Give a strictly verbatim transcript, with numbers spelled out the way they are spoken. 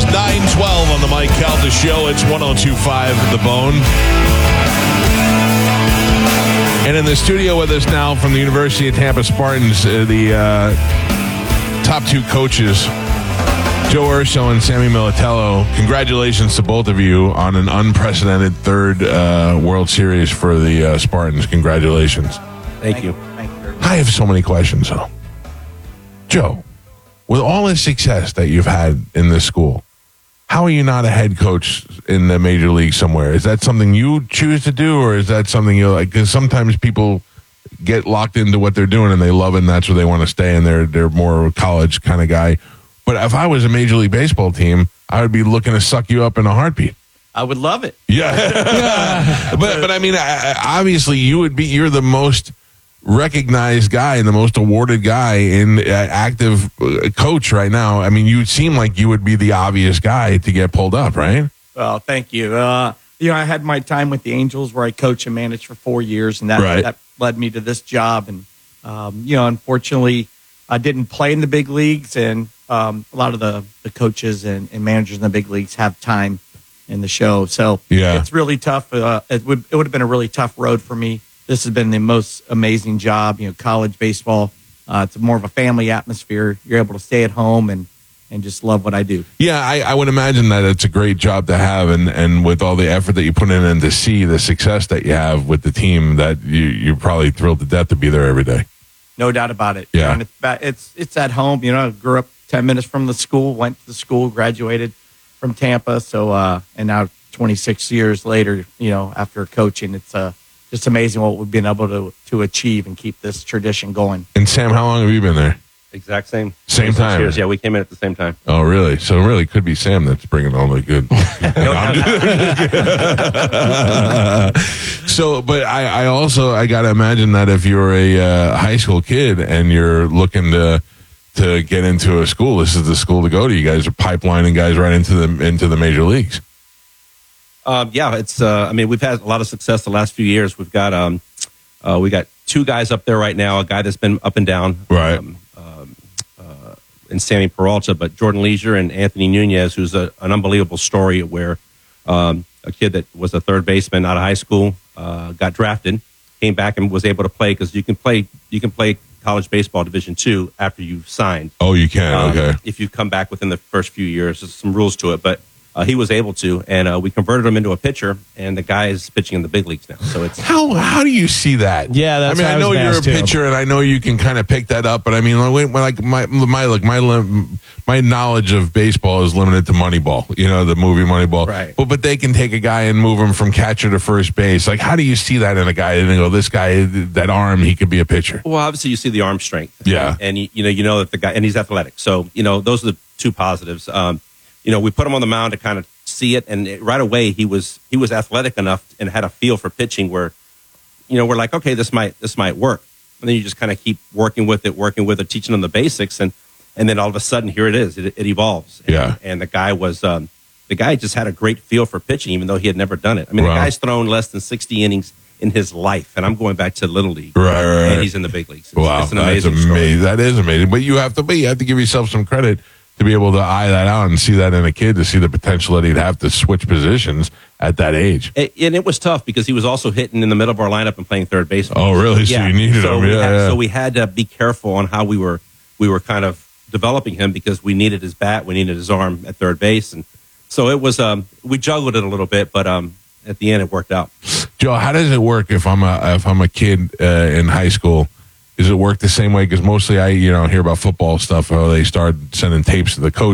nine twelve on the Mike Calta Show. It's one oh two point five The Bone. And in the studio with us now from the University of Tampa Spartans, uh, the uh, top two coaches, Joe Urso and Sammy Militello. Congratulations to both of you on an unprecedented third uh, World Series for the uh, Spartans. Congratulations. Thank you. Thank you very much. I have so many questions, though. Joe, with all the success that you've had in this school, how are you not a head coach in the major league somewhere? Is that something you choose to do, or is that something you like? Because sometimes people get locked into what they're doing and they love it, and that's where they want to stay, and they're they're more a college kind of guy. But if I was a Major League Baseball team, I would be looking to suck you up in a heartbeat. I would love it. Yeah, but but I mean, I, obviously, you would be. You're the most recognized guy and the most awarded guy in uh, active uh, coach right now. I mean, you seem like you would be the obvious guy to get pulled up, right? Well, thank you. Uh, you know, I had my time with the Angels where I coached and managed for four years, and that Right. that led me to this job. And um, you know, unfortunately, I didn't play in the big leagues, and um, a lot of the, the coaches and, and managers in the big leagues have time in the show. So Yeah. it's really tough. Uh, it would it would have been a really tough road for me. This has been the most amazing job. You know, college baseball. Uh, it's more of a family atmosphere. You're able to stay at home and, and just love what I do. Yeah, I, I would imagine that it's a great job to have, and, and with all the effort that you put in and to see the success that you have with the team, that you, you're probably thrilled to death to be there every day. No doubt about it. Yeah. And it's, ba- it's it's at home. You know, I grew up ten minutes from the school, went to the school, graduated from Tampa. So, uh, and now twenty-six years later, you know, after coaching, it's uh, just amazing what we've been able to to achieve and keep this tradition going. And Sam, how long have you been there? Exact same. Same twenty-six time. Years. Yeah, we came in at the same time. Oh, really? So it really could be Sam that's bringing all the good. So, but I, I also, I got to imagine that if you're a uh, high school kid and you're looking to to get into a school, this is the school to go to. You guys are pipelining guys right into the into the major leagues. Um, yeah, it's. Uh, I mean, we've had a lot of success the last few years. We've got um, uh, we got two guys up there right now. A guy that's been up and down, Right. Um, um, uh, and Sammy Peralta, but Jordan Leisure and Anthony Nunez, who's a, an unbelievable story where um, a kid that was a third baseman out of high school uh, got drafted, came back and was able to play because you can play you can play college baseball Division two after you've signed. Oh, you can. Um, Okay. If you come back within the first few years, there's some rules to it, but uh, he was able to, and uh, we converted him into a pitcher, and the guy is pitching in the big leagues now. So it's How how do you see that? Yeah, that's I mean, what I I know was you're a asked, too. pitcher, and I know you can kind of pick that up. But I mean, like, like my my look, my lim- my knowledge of baseball is limited to Moneyball. You know, the movie Moneyball. Right. But but they can take a guy and move him from catcher to first base. Like, how do you see that in a guy? And go, this guy, that arm, he could be a pitcher. well, obviously you see the arm strength, Yeah. and you, you know you know that the guy, and he's athletic. So you know those are the two positives. Um, you know, we put him on the mound to kind of see it, and it, right away he was he was athletic enough and had a feel for pitching where, you know, we're like, okay, this might this might work, and then you just kind of keep working with it, working with it, teaching them the basics, and and then all of a sudden here it is, it, it evolves. And, Yeah. and the guy was um, the guy just had a great feel for pitching, even though he had never done it. I mean, Wow. the guy's thrown less than sixty innings in his life, and I'm going back to Little League, Right, right, right. and he's in the big leagues. It's, Wow, it's an that's amazing story. amazing. That is amazing. But you have to be, you have to give yourself some credit to be able to eye that out and see that in a kid, to see the potential that he'd have to switch positions at that age. It- and it was tough because he was also hitting in the middle of our lineup and playing third base. Oh, really? So you needed so him. we Yeah, had, yeah. So we had to be careful on how we were we were kind of developing him because we needed his bat, we needed his arm at third base, and so it was. Um, we juggled it a little bit, but um, at the end it worked out. Joe, how does it work if I'm a if I'm a kid uh, in high school? Does it work the same way? Because mostly I, you know, hear about football stuff. How they start sending tapes to the coach.